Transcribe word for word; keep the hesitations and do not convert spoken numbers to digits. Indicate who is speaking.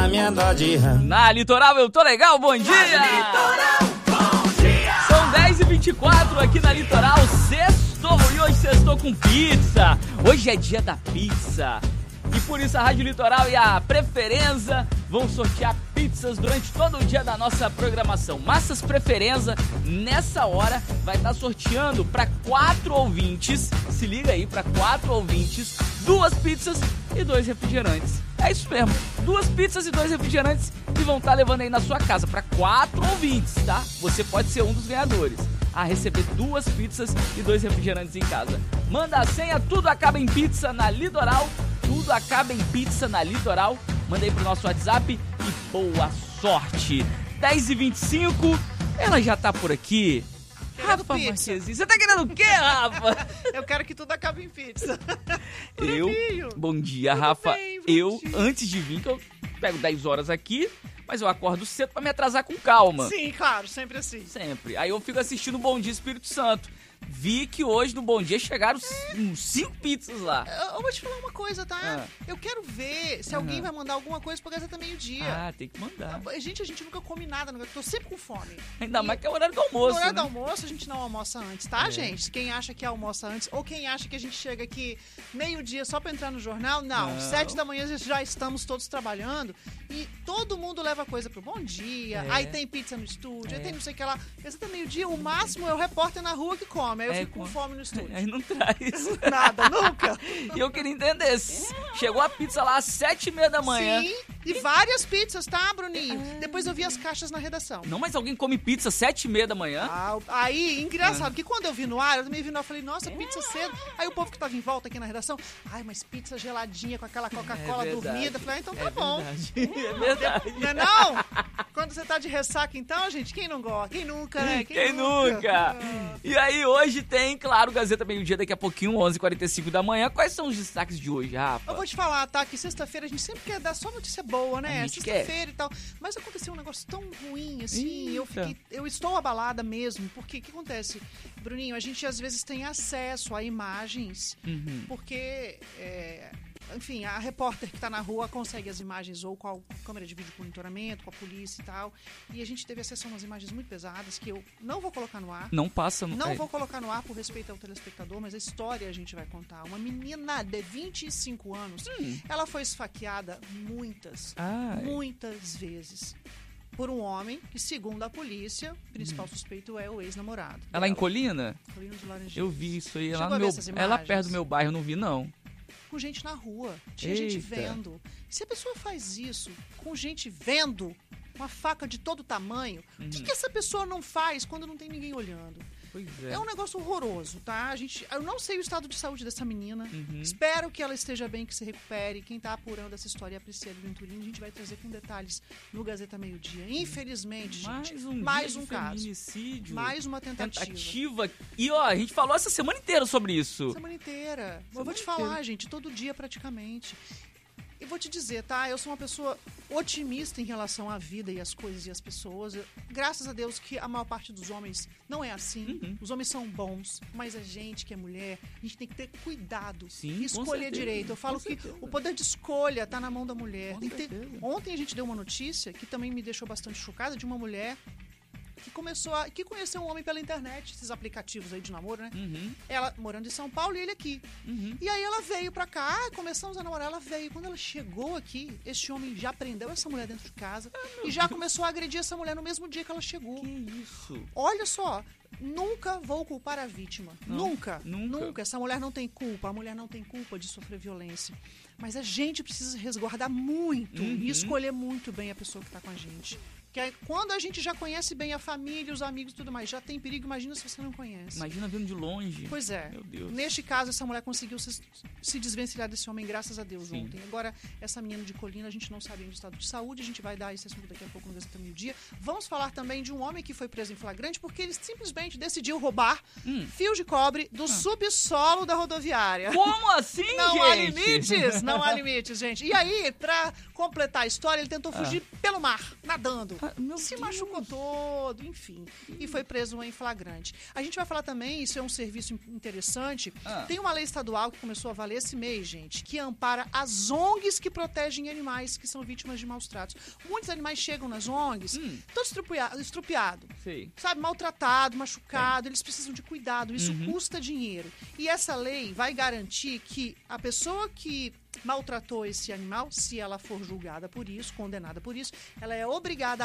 Speaker 1: pra me andar de rã.
Speaker 2: Na Litoral eu tô legal, bom dia!
Speaker 1: Na Litoral, bom dia!
Speaker 2: São dez e vinte e quatro aqui na Litoral, sextou, e hoje sextou com pizza. Hoje é dia da pizza. E por isso a Rádio Litoral e a Preferenza vão sortear pizzas durante todo o dia da nossa programação. Massas Preferenza, nessa hora, vai estar sorteando para quatro ouvintes, se liga aí, para quatro ouvintes, duas pizzas e dois refrigerantes. É isso mesmo, duas pizzas e dois refrigerantes que vão estar levando aí na sua casa, para quatro ouvintes, tá? Você pode ser um dos ganhadores a receber duas pizzas e dois refrigerantes em casa. Manda a senha, tudo acaba em pizza na Litoral. Tudo acaba em pizza na Litoral. Manda aí pro nosso WhatsApp e boa sorte. dez e vinte e cinco, ela já tá por aqui.
Speaker 3: Querendo
Speaker 2: Rafa
Speaker 3: pizza.
Speaker 2: Marquezine, você tá querendo o quê, Rafa?
Speaker 3: Eu quero que tudo acabe em pizza.
Speaker 2: Eu,
Speaker 3: Bruninho.
Speaker 2: bom dia,
Speaker 3: Tudo
Speaker 2: Rafa.
Speaker 3: bem,
Speaker 2: eu,
Speaker 3: Bruninho.
Speaker 2: antes de vir, que eu pego dez horas aqui, mas eu acordo cedo pra me atrasar com calma.
Speaker 3: Sim, claro, sempre assim.
Speaker 2: Sempre. Aí eu fico assistindo o Bom Dia Espírito Santo. Vi que hoje no Bom Dia chegaram uns cinco pizzas lá.
Speaker 3: Eu, eu vou te falar uma coisa, tá?
Speaker 2: Ah.
Speaker 3: Eu quero ver se
Speaker 2: Aham.
Speaker 3: alguém vai mandar alguma coisa pra Gazeta Meio-Dia.
Speaker 2: Ah, tem que mandar.
Speaker 3: Gente, a gente nunca come nada, eu tô sempre com fome.
Speaker 2: Ainda
Speaker 3: E
Speaker 2: mais que é o horário do
Speaker 3: No
Speaker 2: almoço,
Speaker 3: horário
Speaker 2: né?
Speaker 3: do almoço, a gente não almoça antes, tá,
Speaker 2: É.
Speaker 3: gente? Quem acha que almoça antes, ou quem acha que a gente chega aqui meio-dia só pra entrar no jornal, não.
Speaker 2: Não.
Speaker 3: Sete da manhã já estamos todos trabalhando e todo mundo leva coisa pro Bom Dia,
Speaker 2: É.
Speaker 3: aí tem pizza no estúdio,
Speaker 2: É.
Speaker 3: aí tem não sei o que lá. Gazeta Meio-Dia, o máximo é o repórter na rua que come, aí eu
Speaker 2: É,
Speaker 3: fico com
Speaker 2: com-
Speaker 3: fome no estúdio.
Speaker 2: Aí não traz.
Speaker 3: Nada, nunca.
Speaker 2: E eu queria entender, s- chegou a pizza lá às sete e meia da manhã.
Speaker 3: Sim, e várias pizzas, tá, Bruninho? Depois eu vi as caixas na redação.
Speaker 2: Não, mas alguém come pizza às sete e meia da manhã?
Speaker 3: Ah, aí, engraçado, que quando eu vi no ar, eu também vi no ar, eu falei, nossa, pizza cedo. Aí o povo que tava em volta aqui na redação, ai, mas pizza geladinha com aquela Coca-Cola
Speaker 2: É verdade.
Speaker 3: dormida. Eu falei, ah, então tá
Speaker 2: É
Speaker 3: bom.
Speaker 2: verdade. É verdade.
Speaker 3: Não é não? Quando você tá de ressaca, então, gente, quem não gosta? Quem nunca, né?
Speaker 2: Quem nunca? E aí hoje tem, claro, Gazeta Meio-Dia daqui a pouquinho, onze e quarenta e cinco da manhã. Quais são os destaques de hoje, Rafa?
Speaker 3: Eu vou te falar, tá? Que sexta-feira a gente sempre quer dar só notícia boa, né?
Speaker 2: A gente
Speaker 3: Sexta-feira e tal. Mas aconteceu um negócio tão ruim, assim. Eu
Speaker 2: Eita.
Speaker 3: fiquei. Eu estou abalada mesmo. Porque o que acontece? Bruninho, a gente às vezes tem acesso a imagens,
Speaker 2: Uhum.
Speaker 3: porque. é, enfim, a repórter que tá na rua consegue as imagens ou com a câmera de vídeo monitoramento, com a polícia e tal. E a gente teve acesso a umas imagens muito pesadas que eu não vou colocar no ar.
Speaker 2: Não passa no...
Speaker 3: Não
Speaker 2: é.
Speaker 3: vou colocar no ar por respeito ao telespectador, mas a história a gente vai contar. Uma menina de vinte e cinco anos,
Speaker 2: Hum.
Speaker 3: ela foi esfaqueada muitas,
Speaker 2: Ai.
Speaker 3: muitas vezes por um homem que, segundo a polícia, o principal suspeito é o ex-namorado.
Speaker 2: Ela em
Speaker 3: dela,
Speaker 2: Colina?
Speaker 3: Colina de Laranjeiras.
Speaker 2: Eu vi isso aí.
Speaker 3: Chegou
Speaker 2: Lá
Speaker 3: a
Speaker 2: no
Speaker 3: ver
Speaker 2: meu...
Speaker 3: essas
Speaker 2: É lá
Speaker 3: imagens?
Speaker 2: perto do meu bairro, eu não vi, não.
Speaker 3: Com gente na rua. Tinha gente
Speaker 2: Eita.
Speaker 3: vendo. Se a pessoa faz isso com gente vendo, uma faca de todo tamanho, o que, que essa pessoa não faz quando não tem ninguém olhando?
Speaker 2: Pois é.
Speaker 3: É um negócio horroroso, tá? A gente, eu não sei o estado de saúde dessa menina.
Speaker 2: Uhum.
Speaker 3: Espero que ela esteja bem, que se recupere. Quem tá apurando essa história é a Priscila Venturini. A gente vai trazer com detalhes no Gazeta Meio-Dia. Infelizmente,
Speaker 2: Mais
Speaker 3: gente,
Speaker 2: um
Speaker 3: mais
Speaker 2: dia
Speaker 3: um
Speaker 2: de
Speaker 3: caso.
Speaker 2: feminicídio.
Speaker 3: Mais uma tentativa.
Speaker 2: Tentativa. E ó, a gente falou essa semana inteira sobre isso.
Speaker 3: Semana inteira. eu
Speaker 2: Semana
Speaker 3: vou te
Speaker 2: inteira.
Speaker 3: falar, gente, todo dia praticamente. E vou te dizer, tá? Eu sou uma pessoa otimista em relação à vida e às coisas e às pessoas. Eu- graças a Deus que a maior parte dos homens não é assim.
Speaker 2: Uhum.
Speaker 3: Os homens são bons, mas a gente que é mulher, a gente tem que ter cuidado
Speaker 2: Sim,
Speaker 3: e
Speaker 2: com
Speaker 3: escolher
Speaker 2: certeza,
Speaker 3: direito. Eu falo
Speaker 2: com
Speaker 3: que
Speaker 2: certeza.
Speaker 3: o poder de escolha tá na mão da mulher.
Speaker 2: Com
Speaker 3: Tem que ter-
Speaker 2: certeza.
Speaker 3: Ontem a gente deu uma notícia que também me deixou bastante chocada de uma mulher que começou a, que conheceu um homem pela internet, esses aplicativos aí de namoro, né?
Speaker 2: Uhum,
Speaker 3: Ela morando em São Paulo e ele aqui.
Speaker 2: uhum.
Speaker 3: E aí ela veio pra cá, ah, começamos a namorar, ela veio. Quando ela chegou aqui, este homem já prendeu essa mulher dentro de casa e já começou a agredir essa mulher no mesmo dia que ela chegou.
Speaker 2: Que isso?
Speaker 3: Olha só, nunca vou culpar a vítima.
Speaker 2: Não,
Speaker 3: nunca,
Speaker 2: nunca.
Speaker 3: nunca. Essa mulher não tem culpa, a mulher não tem culpa de sofrer violência. Mas a gente precisa resguardar muito
Speaker 2: Uhum.
Speaker 3: e escolher muito bem a pessoa que tá com a gente. Que é quando a gente já conhece bem a família, os amigos e tudo mais, já tem perigo, imagina se você não conhece.
Speaker 2: Imagina vindo de longe.
Speaker 3: Pois é.
Speaker 2: Meu Deus.
Speaker 3: Neste caso, essa mulher conseguiu se, se desvencilhar desse homem, graças a Deus,
Speaker 2: Sim.
Speaker 3: ontem. Agora, essa menina de Colina, a gente não sabe ainda o estado de saúde, a gente vai dar esse assunto daqui a pouco no Gazeta Meio-Dia. Vamos falar também de um homem que foi preso em flagrante porque ele simples, simplesmente decidiu roubar
Speaker 2: Hum.
Speaker 3: fios de cobre do subsolo da rodoviária.
Speaker 2: Como assim,
Speaker 3: Não
Speaker 2: gente?
Speaker 3: há limites, não há limites, gente. E aí, pra completar a história, ele tentou fugir pelo mar, nadando.
Speaker 2: Ah, meu
Speaker 3: Se
Speaker 2: Deus.
Speaker 3: machucou todo, enfim. E foi preso em flagrante. A gente vai falar também, isso é um serviço interessante.
Speaker 2: Ah.
Speaker 3: Tem uma lei estadual que começou a valer esse mês, gente, que ampara as O N Gs que protegem animais que são vítimas de maus tratos. Muitos animais chegam nas O N Gs,
Speaker 2: Hum.
Speaker 3: todo estrupiado, estrupiado,
Speaker 2: Sei.
Speaker 3: sabe, maltratado, machucado, eles precisam de cuidado, isso
Speaker 2: Uhum.
Speaker 3: custa dinheiro. E essa lei vai garantir que a pessoa que maltratou esse animal, se ela for julgada por isso, condenada por isso, ela é obrigada